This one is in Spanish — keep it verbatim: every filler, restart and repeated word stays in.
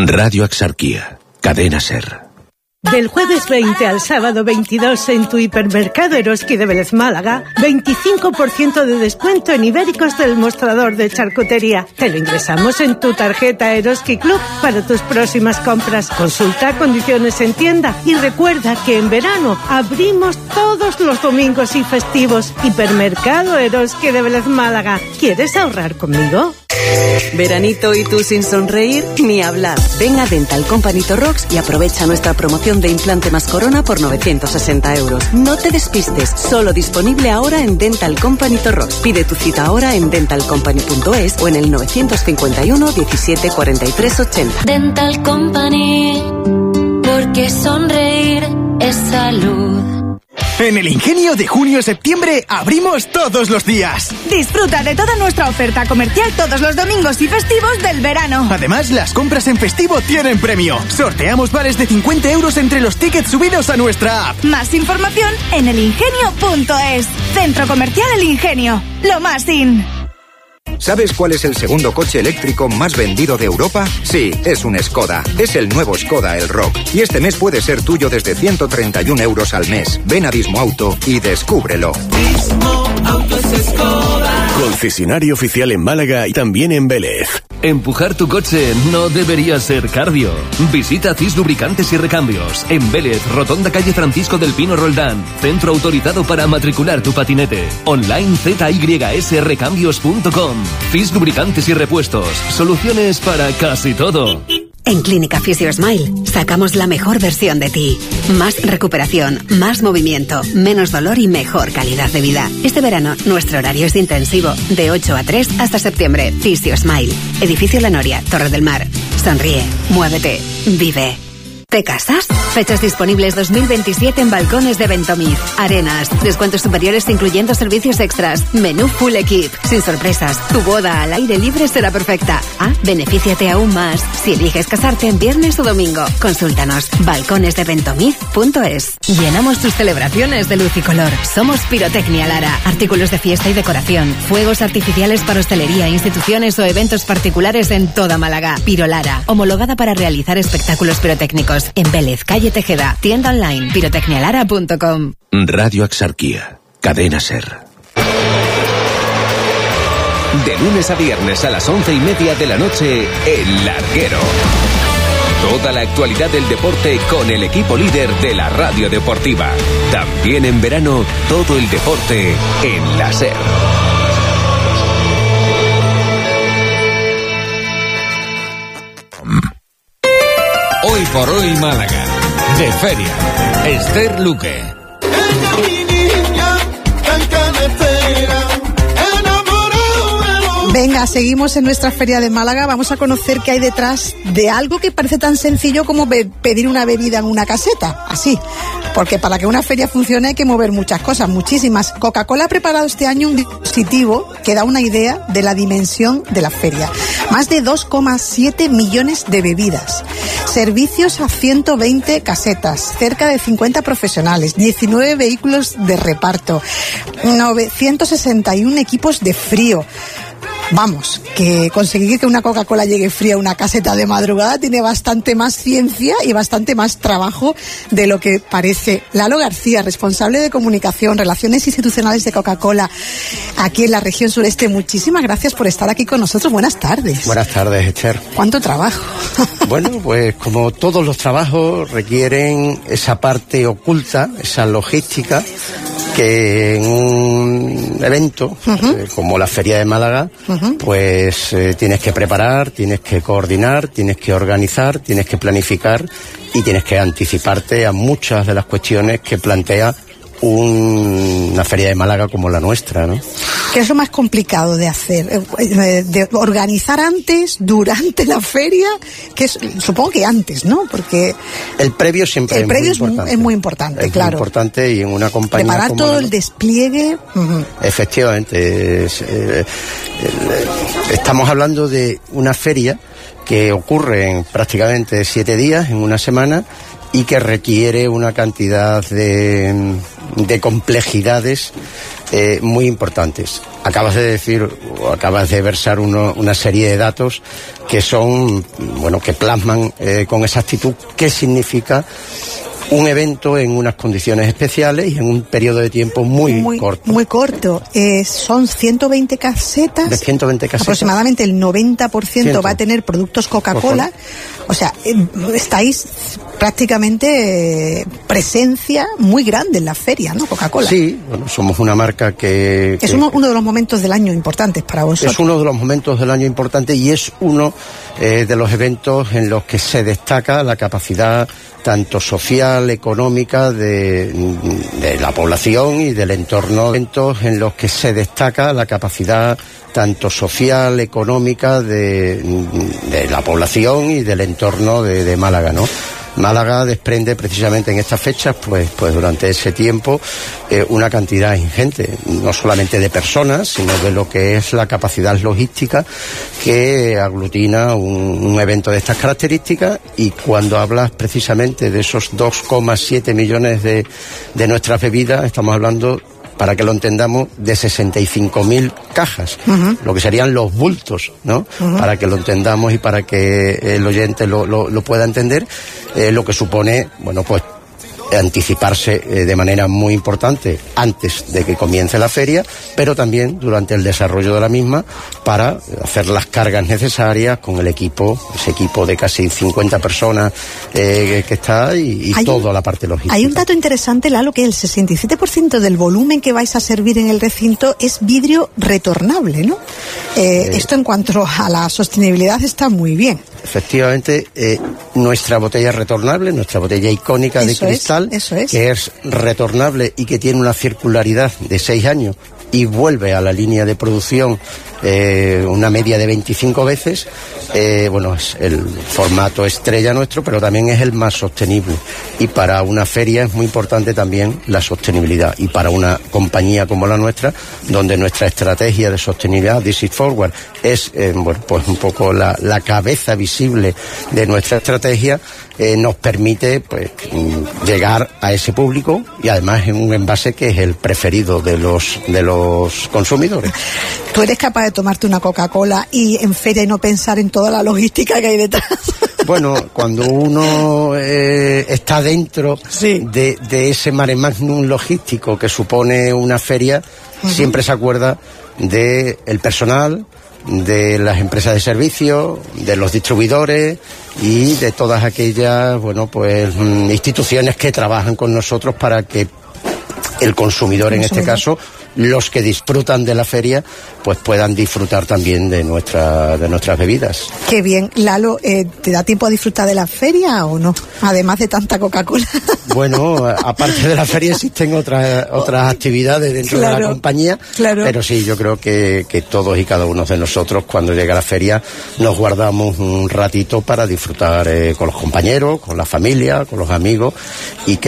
Radio Axarquía, Cadena SER. Del jueves veinte al sábado veintidós en tu hipermercado Eroski de Vélez Málaga, veinticinco por ciento de descuento en ibéricos del mostrador de charcutería. Te lo ingresamos en tu tarjeta Eroski Club para tus próximas compras. Consulta condiciones en tienda y recuerda que en verano abrimos todos los domingos y festivos. Hipermercado Eroski de Vélez Málaga. ¿Quieres ahorrar conmigo? Veranito y tú sin sonreír, ni hablar. Ven a Dental Company Torrox y aprovecha nuestra promoción de implante más corona por novecientos sesenta euros. No te despistes, solo disponible ahora en Dental Company Torrox. Pide tu cita ahora en dental company punto es o en el novecientos cincuenta y uno diecisiete cuarenta y tres ochenta. Dental Company, porque sonreír es salud. En el Ingenio de junio-septiembre abrimos todos los días. Disfruta de toda nuestra oferta comercial todos los domingos y festivos del verano. Además, las compras en festivo tienen premio. Sorteamos vales de cincuenta euros entre los tickets subidos a nuestra app. Más información en el ingenio punto es. Centro Comercial El Ingenio. Lo más in. ¿Sabes cuál es el segundo coche eléctrico más vendido de Europa? Sí, es un Skoda. Es el nuevo Skoda Elroq. Y este mes puede ser tuyo desde ciento treinta y un euros al mes. Ven a Dismo Auto y descúbrelo. Dismo Auto es Skoda. Concesionario oficial en Málaga y también en Vélez. Empujar tu coche no debería ser cardio. Visita C I S Lubricantes y Recambios. En Vélez, Rotonda Calle Francisco del Pino Roldán. Centro autorizado para matricular tu patinete. Online z y s recambios punto com. C I S Lubricantes y Repuestos. Soluciones para casi todo. En Clínica PhysioSmile sacamos la mejor versión de ti. Más recuperación, más movimiento, menos dolor y mejor calidad de vida. Este verano nuestro horario es intensivo, de ocho a tres hasta septiembre. PhysioSmile. Edificio La Noria, Torre del Mar. Sonríe, muévete, vive. ¿Te casas? Fechas disponibles dos mil veintisiete en Balcones de Ventomiz. Arenas, descuentos superiores incluyendo servicios extras. Menú full equip, sin sorpresas. Tu boda al aire libre será perfecta. Ah, benefíciate aún más si eliges casarte en viernes o domingo. Consúltanos, balcones de ventomiz punto es. Llenamos tus celebraciones de luz y color. Somos Pirotecnia Lara. Artículos de fiesta y decoración. Fuegos artificiales para hostelería, instituciones o eventos particulares en toda Málaga. Piro Lara, homologada para realizar espectáculos pirotécnicos. En Vélez, calle Tejeda. Tienda online, pirotecnialara punto com. Radio Axarquía, Cadena SER. De lunes a viernes a las once y media de la noche, El Larguero. Toda la actualidad del deporte con el equipo líder de la radio deportiva. También en verano, todo el deporte en la SER. Hoy por hoy Málaga. De feria. Esther Luque. Ella mi niña, tan canefera, enamorado. Venga, seguimos en nuestra feria de Málaga. Vamos a conocer qué hay detrás de algo que parece tan sencillo como be- pedir una bebida en una caseta. Así. Porque para que una feria funcione hay que mover muchas cosas, muchísimas. Coca-Cola ha preparado este año un dispositivo que da una idea de la dimensión de la feria. Más de dos coma siete millones de bebidas. Servicios a ciento veinte casetas, cerca de cincuenta profesionales, diecinueve vehículos de reparto, novecientos sesenta y uno equipos de frío. Vamos, que conseguir que una Coca-Cola llegue fría a una caseta de madrugada tiene bastante más ciencia y bastante más trabajo de lo que parece. Lalo García, responsable de comunicación, relaciones institucionales de Coca-Cola aquí en la región sureste, muchísimas gracias por estar aquí con nosotros. Buenas tardes. Buenas tardes, Esther. ¿Cuánto trabajo? Bueno, pues como todos los trabajos requieren esa parte oculta, esa logística, que en un evento uh-huh. eh, como la Feria de Málaga, uh-huh. pues eh, tienes que preparar, tienes que coordinar, tienes que organizar, tienes que planificar y tienes que anticiparte a muchas de las cuestiones que plantea un, una Feria de Málaga como la nuestra, ¿no? ¿Qué es lo más complicado de hacer? ¿De organizar antes, durante la feria? Que es, supongo que antes, ¿no? Porque el previo siempre el es, previo muy importante. es muy importante, es claro. Es muy importante y en una compañía preparar como todo la... el despliegue. Uh-huh. Efectivamente. Es, eh, estamos hablando de una feria que ocurre en prácticamente siete días, en una semana, y que requiere una cantidad de, de complejidades eh, muy importantes. Acabas de decir, o acabas de versar uno, una serie de datos que son, bueno, que plasman eh, con exactitud qué significa un evento en unas condiciones especiales y en un periodo de tiempo muy, muy corto. Muy corto. Eh, son ciento veinte casetas. De ciento veinte casetas. Aproximadamente el noventa por ciento va a tener productos Coca-Cola. O sea, eh, estáis prácticamente eh, presencia muy grande en la feria, ¿no? Coca-Cola. Sí, bueno, somos una marca que... Es que, uno, uno de los momentos del año importantes para vosotros. Es uno de los momentos del año importantes y es uno eh, de los eventos en los que se destaca la capacidad tanto social, económica de, de la población y del entorno. Eventos en los que se destaca la capacidad tanto social, económica de, de la población y del entorno de, de Málaga, ¿no? Málaga desprende precisamente en estas fechas, pues, pues durante ese tiempo, eh, una cantidad ingente, no solamente de personas, sino de lo que es la capacidad logística que aglutina un, un evento de estas características. Y cuando hablas precisamente de esos dos coma siete millones de, de nuestras bebidas, estamos hablando, para que lo entendamos, de sesenta y cinco mil cajas, uh-huh. lo que serían los bultos, ¿no? Uh-huh. Para que lo entendamos y para que el oyente lo, lo, lo pueda entender, eh, lo que supone, bueno, pues anticiparse eh, de manera muy importante antes de que comience la feria, pero también durante el desarrollo de la misma para hacer las cargas necesarias con el equipo, ese equipo de casi cincuenta personas eh, que está y, y toda la parte logística. Hay un dato interesante, Lalo, que el sesenta y siete por ciento del volumen que vais a servir en el recinto es vidrio retornable, ¿no? Eh, eh, esto en cuanto a la sostenibilidad está muy bien. Efectivamente, eh, nuestra botella retornable, nuestra botella icónica de cristal, es, eso es. que es retornable y que tiene una circularidad de seis años y vuelve a la línea de producción eh, una media de veinticinco veces, eh, bueno, es el formato estrella nuestro, pero también es el más sostenible. Y para una feria es muy importante también la sostenibilidad. Y para una compañía como la nuestra, donde nuestra estrategia de sostenibilidad, This is Forward, es, eh, bueno, pues un poco la, la cabeza visible de nuestra estrategia, eh, nos permite, pues, llegar a ese público y además en un envase que es el preferido de los, de los consumidores. ¿Tú eres capaz de tomarte una Coca-Cola y en feria y no pensar en toda la logística que hay detrás? Bueno, cuando uno eh, está dentro sí. de, de ese mare magnum logístico que supone una feria, uh-huh. siempre se acuerda de el personal, de las empresas de servicio, de los distribuidores y de todas aquellas, bueno, pues instituciones que trabajan con nosotros para que el consumidor, en este caso, los que disfrutan de la feria, pues puedan disfrutar también de nuestra, de nuestras bebidas. Qué bien. Lalo, eh, ¿te da tiempo a disfrutar de la feria o no? Además de tanta Coca-Cola. Bueno, aparte de la feria existen otras otras actividades dentro claro, de la compañía, claro. pero sí, yo creo que, que todos y cada uno de nosotros, cuando llega la feria, nos guardamos un ratito para disfrutar eh, con los compañeros, con la familia, con los amigos, y